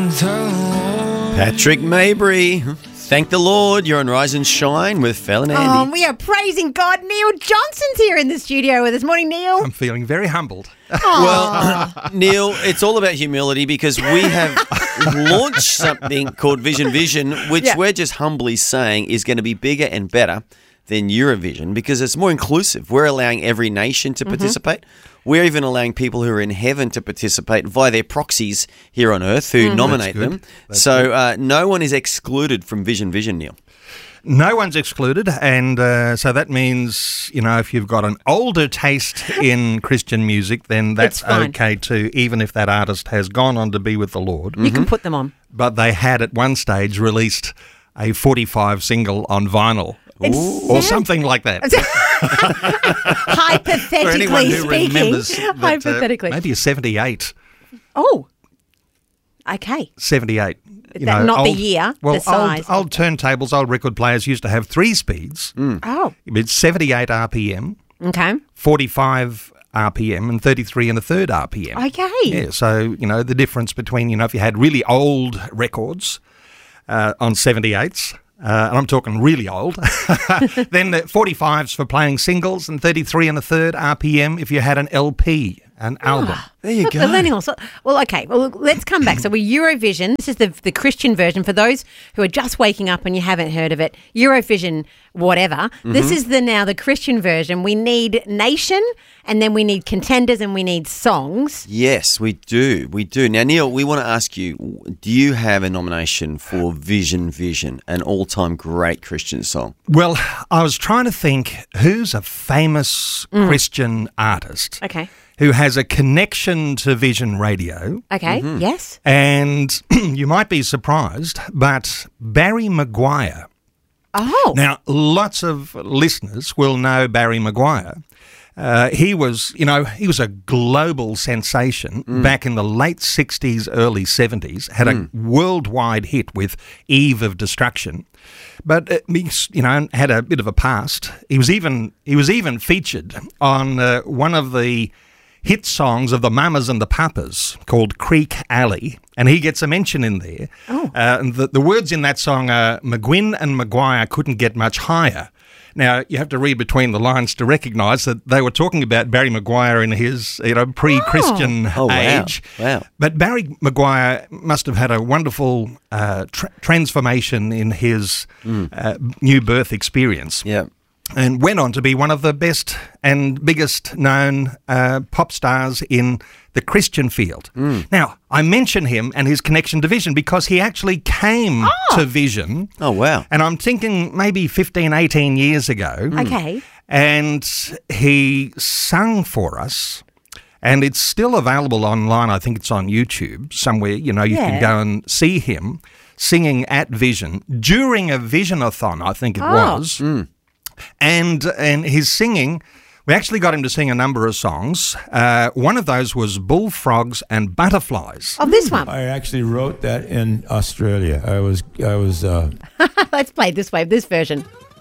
Patrick Mabry. Thank the Lord. You're on Rise and Shine with Fel and Andy. We are praising God. Neil Johnson's here in the studio with us. Morning, Neil. I'm feeling very humbled. Well, Neil, it's all about humility because we have launched something called Vision, which we're just humbly saying is going to be bigger and better than Eurovision because it's more inclusive. We're allowing every nation to participate. We're even allowing people who are in heaven to participate via their proxies here on earth who nominate them. So no one is excluded from Vision, Neil. No one's excluded, and so that means, you know, if you've got an older taste in Christian music, then that's okay too, even if that artist has gone on to be with the Lord. You can put them on. But they had at one stage released a 45 single on vinyl. Or something like that. Hypothetically speaking. Hypothetically. Maybe a 78. Oh, okay. 78. Not the year, the size. Old turntables, old record players used to have 3 speeds. Oh. It's 78 RPM. Okay. 45 RPM and 33 and a third RPM. Okay. Yeah, so, you know, the difference between, you know, if you had really old records on 78s, and I'm talking really old, then the 45s for playing singles and 33 and a third RPM if you had an LP, an album. There you go. We're learning also. Well, okay. Well, let's come back. So we're Eurovision. This is the Christian version. For those who are just waking up and you haven't heard of it, Eurovision whatever. This is now the Christian version. We need nation and then we need contenders and we need songs. Yes, we do. We do. Now, Neil, we want to ask you, do you have a nomination for Vision, an all-time great Christian song? Well, I was trying to think who's a famous Christian artist. Okay. Who has a connection to Vision Radio. Okay, yes. And you might be surprised, but Barry Maguire. Oh. Now, lots of listeners will know Barry Maguire. He was a global sensation back in the late 60s, early 70s, had a worldwide hit with Eve of Destruction. But he, had a bit of a past. He was even featured on one of the hit songs of the Mamas and the Papas called Creek Alley, and he gets a mention in there. Oh. The words in that song are, McGuinn and Maguire couldn't get much higher. Now, you have to read between the lines to recognise that they were talking about Barry Maguire in his pre-Christian age. Wow. But Barry Maguire must have had a wonderful transformation in his new birth experience. Yeah. And went on to be one of the best and biggest known pop stars in the Christian field. Now, I mention him and his connection to Vision because he actually came to Vision. Oh, wow. And I'm thinking maybe 15, 18 years ago. Okay. And he sung for us. And it's still available online. I think it's on YouTube somewhere. You can go and see him singing at Vision during a Vision-a-thon, I think it was. And his singing, we actually got him to sing a number of songs. One of those was Bullfrogs and Butterflies. Oh, this one. I actually wrote that in Australia. I was. Let's play this version.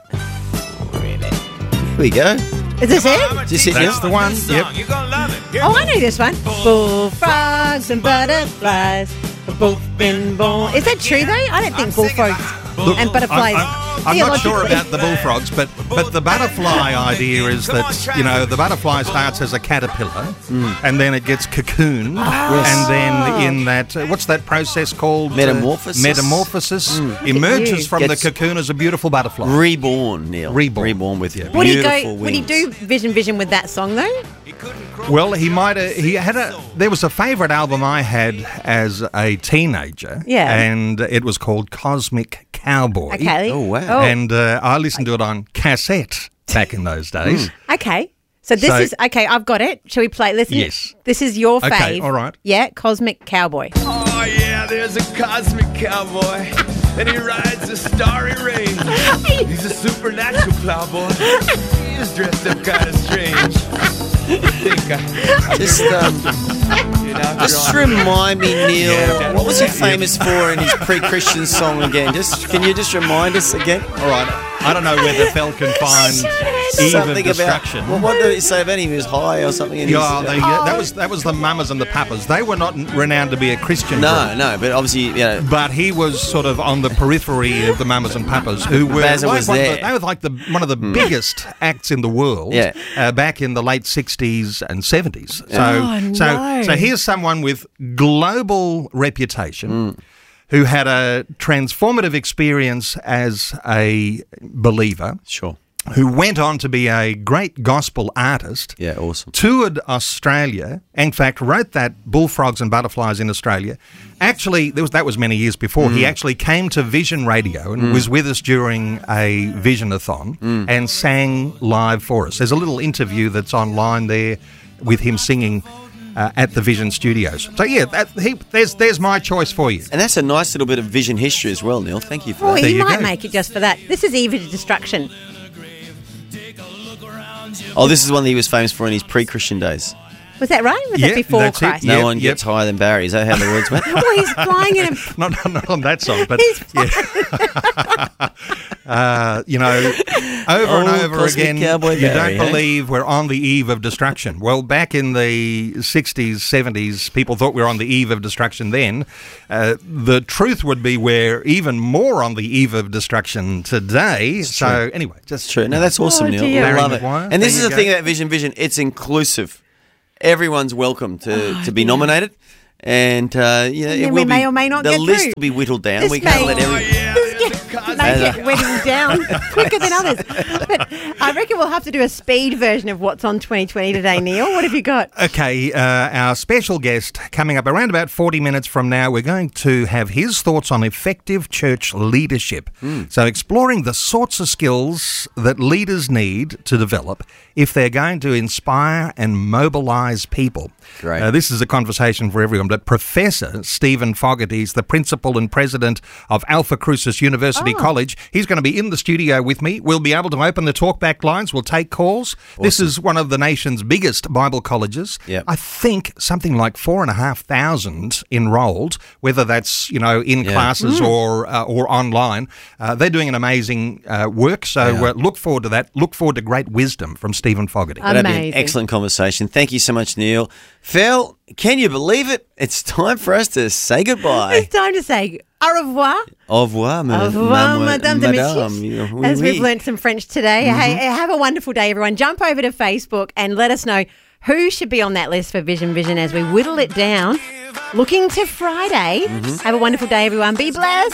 Here we go. Is this it? That's the one. Yep. Oh, I know this one. Bullfrogs and butterflies have both been born. Is that true though? I don't think bullfrogs and butterflies. I'm not sure about the bullfrogs, but the butterfly idea is that, the butterfly starts as a caterpillar and then it gets cocooned and then in that, what's that process called? Metamorphosis. Emerges from the cocoon as a beautiful butterfly. Reborn, Neil. Reborn with you. Would he do Vision with that song though? Well, there was a favourite album I had as a teenager. Yeah. And it was called Cosmic Cowboy. Okay. Oh, wow. And I listened to it on cassette back in those days. Okay. So this is, okay, I've got it. Shall we play? Listen. Yes. This is your fave. Okay, all right. Yeah, Cosmic Cowboy. Oh, yeah, there's a cosmic cowboy, and he rides a starry range. He's a supernatural plowboy. He's dressed up kind of strange. Just remind me, Neil, what was he famous for in his pre-Christian song again? Can you just remind us again? All right. I don't know whether Fel can find Eve of something destruction. about. Well, what did it say about him? He was high or something. And Yeah, that was the Mamas and the Papas. They were not renowned to be a Christian group. no, but obviously, But he was sort of on the periphery of the Mamas and Papas, who were Basil was there. they were like one of the biggest acts in the world. Back in the late 60s and 70s. So here's someone with global reputation. Who had a transformative experience as a believer. Sure. Who went on to be a great gospel artist. Yeah, awesome. Toured Australia. In fact, wrote that Bullfrogs and Butterflies in Australia. Actually, that was many years before. He actually came to Vision Radio and was with us during a Vision-a-thon and sang live for us. There's a little interview that's online there with him singing at the Vision Studios. So yeah, there's my choice for you. And that's a nice little bit of Vision history as well, Neil. Thank you for that. Well, you might make it just for that. This is Eve of Destruction. Oh, this is one that he was famous for in his pre-Christian days. Was that right? Was that before that's it. Christ? No one gets higher than Barry. Is that how the words went? Oh, he's flying in a... Not on that song, but He's over and over Cosmic again, Cowboy you Barry, don't believe we're on the eve of destruction. Well, back in the 60s, 70s, people thought we were on the eve of destruction then. The truth would be we're even more on the eve of destruction today. So anyway, That's true. No, that's awesome, Neil. dear. I love it. Barry Maguire, And this there is you the go. thing about Vision. It's inclusive. Everyone's welcome to be nominated. And, then it we will may be, or may not the get list through. will be whittled down. This We can't may- let everyone... They get whittled down quicker than others. But I reckon we'll have to do a speed version of what's on 2020 today, Neil. What have you got? Okay, our special guest coming up around about 40 minutes from now, we're going to have his thoughts on effective church leadership. So exploring the sorts of skills that leaders need to develop if they're going to inspire and mobilise people. Great. This is a conversation for everyone, but Professor Stephen Fogarty is the principal and president of Alpha Crucis University College. He's going to be in the studio with me. We'll be able to open the talkback lines. We'll take calls. Awesome. This is one of the nation's biggest Bible colleges. Yep. I think something like 4,500 enrolled, whether that's in classes or online. They're doing an amazing work. So look forward to that. Look forward to great wisdom from Stephen Fogarty. That'd be an Amazing. excellent conversation. Thank you so much, Neil. Phil, can you believe it? It's time for us to say goodbye. It's time to say au revoir. Au revoir, Au revoir, Madame de Madame. Monsieur. Oui, As oui. we've learnt some French today. Hey, have a wonderful day, everyone. Jump over to Facebook and let us know who should be on that list for Vision as we whittle it down. Looking to Friday. Have a wonderful day, everyone. Be blessed.